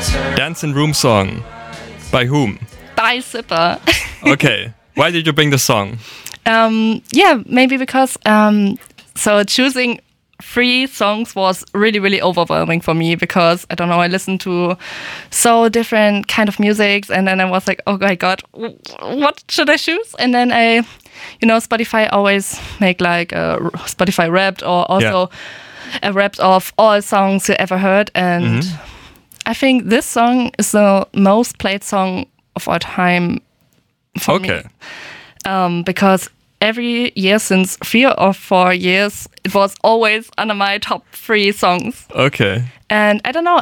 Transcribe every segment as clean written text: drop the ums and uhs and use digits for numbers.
Dancing Room song. By whom? By Zipper. Okay. Why did you bring the song? Maybe because so choosing 3 songs was really, really overwhelming for me because, I don't know, I listened to so different kind of music and then I was like, oh my God, what should I choose? And then Spotify always make like a Spotify Wrapped or also a Wrapped of all songs you ever heard. And I think this song is the most played song of all time for me. Because every year since 3 or 4 years, it was always under my top 3 songs. Okay. And I don't know,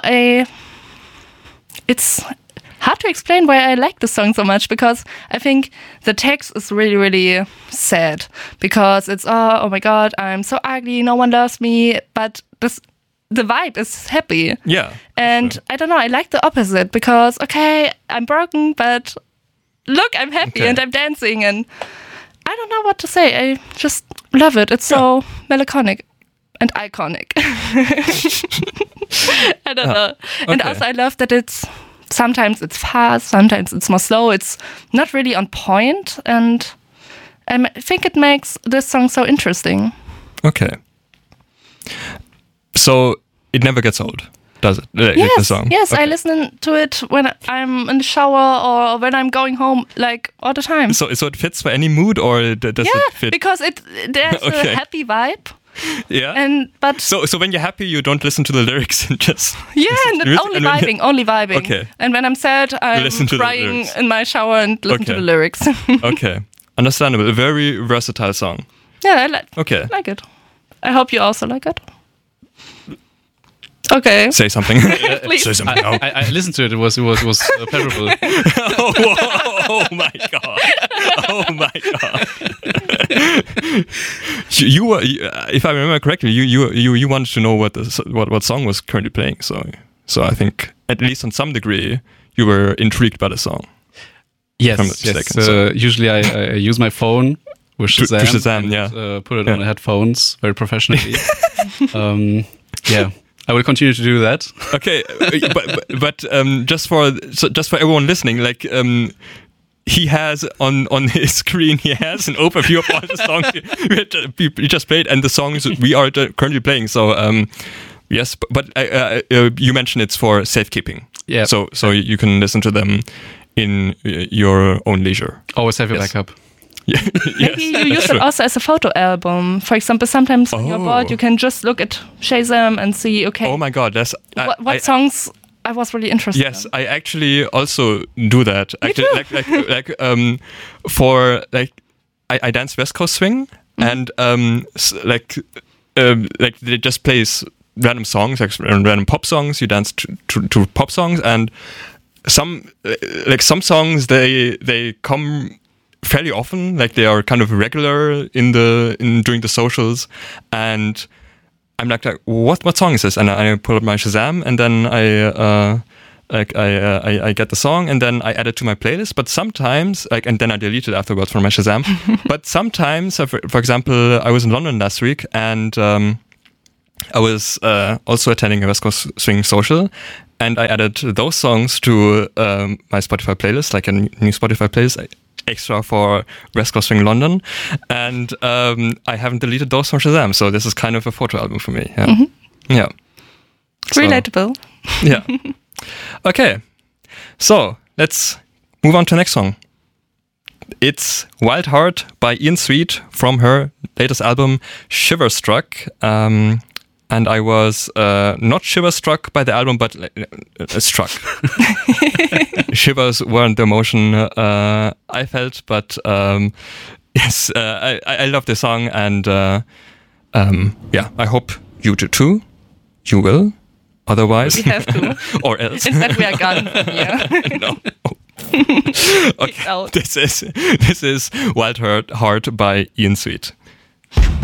it's hard to explain why I like this song so much because I think the text is really, really sad because it's, oh my God, I'm so ugly, no one loves me, but the vibe is happy. Yeah. And I don't know, I like the opposite because, okay, I'm broken, but look, I'm happy and I'm dancing and I don't know what to say. I just love it. It's so melancholic and iconic. I don't know. Okay. And also I love that sometimes it's fast, sometimes it's more slow. It's not really on point. And I think it makes this song so interesting. Okay. So it never gets old, does it? The song? Yes, okay. I listen to it when I'm in the shower or when I'm going home, like all the time. So it fits for any mood, or does it fit? Because there's a happy vibe. Yeah. So when you're happy, you don't listen to the lyrics and just only vibing. Okay. And when I'm sad, I'm crying in my shower and listen to the lyrics. Okay, understandable. A very versatile song. Yeah, I like it. I hope you also like it. Okay. Say something. Please. Say something. I listened to it. It was pleasurable. Oh my God! Oh my God! You were, if I remember correctly, you wanted to know what song was currently playing. So I think at least on some degree you were intrigued by the song. Yes. Usually I use my phone with Shazam. And, put it on the headphones very professionally. I will continue to do that. Okay, but just for everyone listening, like he has on his screen, he has an overview of all the songs we just played and the songs we are currently playing. So yes, but you mentioned it's for safekeeping. Yeah. So you can listen to them in your own leisure. Always have your backup. Yeah. Maybe you use it also as a photo album. For example, sometimes when you're bored, you can just look at Shazam and see, okay, oh my God, what songs I was really interested in. Yes, I actually also do that. I dance West Coast swing, and they just plays random songs, like random pop songs. You dance to pop songs, and some songs they come fairly often, like they are kind of regular during the socials, and I'm like what song is this? And I pull up my Shazam, and then I get the song, and then I add it to my playlist. But sometimes, and then I delete it afterwards from my Shazam. But sometimes, for example, I was in London last week, and I was also attending a West Coast Swing social, and I added those songs to my Spotify playlist, like a new Spotify playlist, extra for West Coast Swing London, and I haven't deleted those from Shazam, so this is kind of a photo album for me. Yeah, yeah. Relatable. Yeah. Okay, so let's move on to the next song. It's Wild Heart by Ian Sweet from her latest album Shiverstruck. And I was not shiver-struck by the album, but struck. Shivers weren't the emotion I felt, but yes, I love the song, and I hope you do too. You will, otherwise. We have to. Or else. Instead we are gone from here. No. Okay, this is Wild Heart by Ian Sweet.